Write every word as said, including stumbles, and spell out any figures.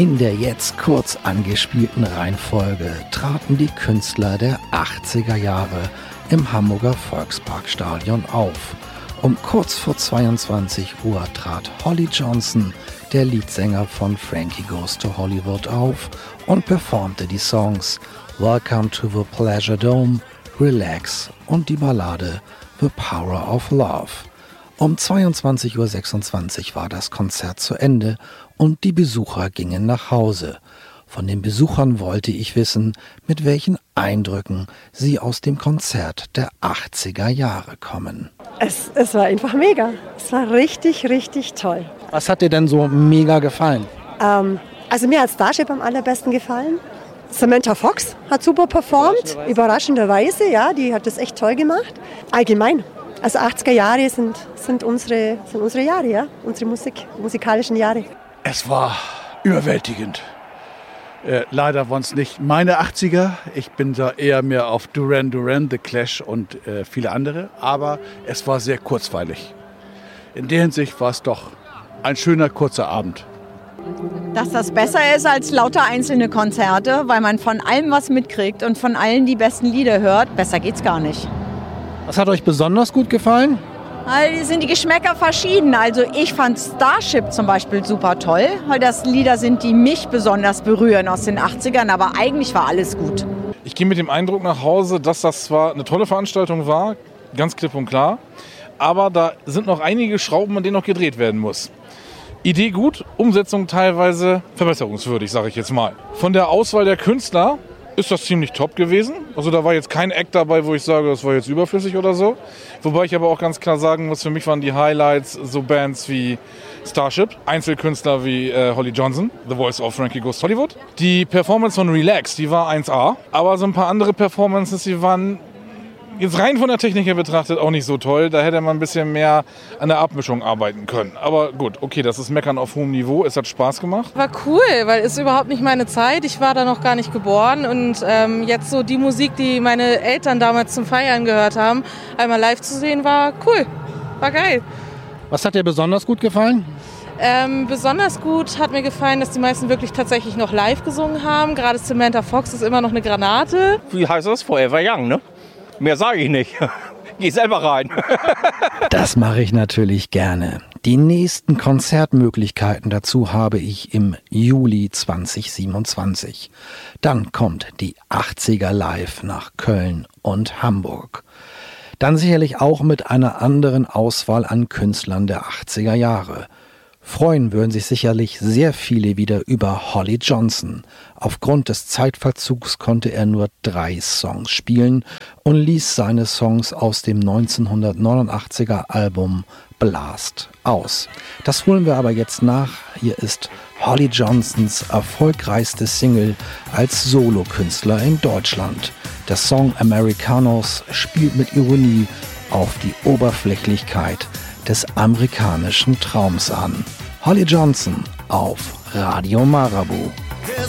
In der jetzt kurz angespielten Reihenfolge traten die Künstler der achtziger Jahre im Hamburger Volksparkstadion auf. Um kurz vor zweiundzwanzig Uhr trat Holly Johnson, der Leadsänger von Frankie Goes to Hollywood, auf und performte die Songs Welcome to the Pleasure Dome, Relax und die Ballade The Power of Love. Um zweiundzwanzig Uhr sechsundzwanzig war das Konzert zu Ende und die Besucher gingen nach Hause. Von den Besuchern wollte ich wissen, mit welchen Eindrücken sie aus dem Konzert der achtziger Jahre kommen. Es, es war einfach mega. Es war richtig, richtig toll. Was hat dir denn so mega gefallen? Ähm, also mir hat Starship am allerbesten gefallen. Samantha Fox hat super performt, überraschenderweise, ja, die hat das echt toll gemacht. Allgemein, also achtziger Jahre sind, sind, unsere, sind unsere Jahre, ja, unsere Musik, musikalischen Jahre. Es war überwältigend. Äh, leider waren es nicht meine achtziger. Ich bin da eher mehr auf Duran Duran, The Clash und äh, viele andere. Aber es war sehr kurzweilig. In der Hinsicht war es doch ein schöner, kurzer Abend. Dass das besser ist als lauter einzelne Konzerte, weil man von allem was mitkriegt und von allen die besten Lieder hört. Besser geht's gar nicht. Was hat euch besonders gut gefallen? Also sind die Geschmäcker verschieden. Also ich fand Starship zum Beispiel super toll, weil das Lieder sind, die mich besonders berühren aus den achtzigern, aber eigentlich war alles gut. Ich gehe mit dem Eindruck nach Hause, dass das zwar eine tolle Veranstaltung war, ganz klipp und klar, aber da sind noch einige Schrauben, an denen noch gedreht werden muss. Idee gut, Umsetzung teilweise verbesserungswürdig, sage ich jetzt mal. Von der Auswahl der Künstler ist das ziemlich top gewesen. Also da war jetzt kein Act dabei, wo ich sage, das war jetzt überflüssig oder so. Wobei ich aber auch ganz klar sagen muss, für mich waren die Highlights so Bands wie Starship, Einzelkünstler wie äh, Holly Johnson, The Voice of Frankie Goes to Hollywood. Die Performance von Relax, die war eins A. Aber so ein paar andere Performances, die waren jetzt rein von der Technik her betrachtet auch nicht so toll. Da hätte man ein bisschen mehr an der Abmischung arbeiten können. Aber gut, okay, das ist Meckern auf hohem Niveau. Es hat Spaß gemacht. War cool, weil es überhaupt nicht meine Zeit. Ich war da noch gar nicht geboren. Und ähm, jetzt so die Musik, die meine Eltern damals zum Feiern gehört haben, einmal live zu sehen, war cool. War geil. Was hat dir besonders gut gefallen? Ähm, besonders gut hat mir gefallen, dass die meisten wirklich tatsächlich noch live gesungen haben. Gerade Samantha Fox ist immer noch eine Granate. Wie heißt das? Forever Young, ne? Mehr sage ich nicht. Geh selber rein. Das mache ich natürlich gerne. Die nächsten Konzertmöglichkeiten dazu habe ich im Juli zweitausendsiebenundzwanzig. Dann kommt die achtziger Live nach Köln und Hamburg. Dann sicherlich auch mit einer anderen Auswahl an Künstlern der achtziger Jahre. Freuen würden sich sicherlich sehr viele wieder über Holly Johnson. Aufgrund des Zeitverzugs konnte er nur drei Songs spielen und ließ seine Songs aus dem neunzehnhundertneunundachtziger Album Blast aus. Das holen wir aber jetzt nach. Hier ist Holly Johnsons erfolgreichste Single als Solokünstler in Deutschland. Der Song Americanos spielt mit Ironie auf die Oberflächlichkeit des amerikanischen Traums an. Holly Johnson auf Radio Marabout.